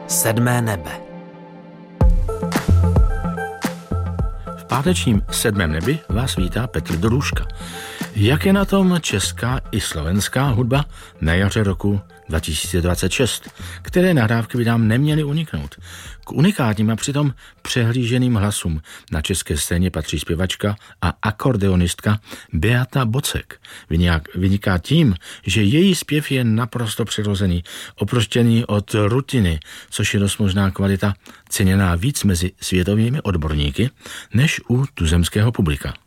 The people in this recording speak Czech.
Sedmé nebe. V pátečním Sedmém nebi vás vítá Petr Dorůžka. Jak je na tom česká i slovenská hudba na jaře roku 2026, které nahrávky by nám neměly uniknout? K unikátním a přitom přehlíženým hlasům na české scéně patří zpěvačka a akordeonistka Beata Bocek. Vyniká tím, že její zpěv je naprosto přirozený, oproštěný od rutiny, což je dost možná kvalita ceněná víc mezi světovými odborníky než u tuzemského publika.